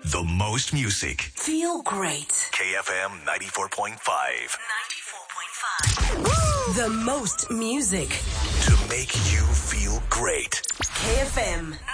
The most music. Feel great. KFM 94.5. 94.5. The most music. To make you feel great. KFM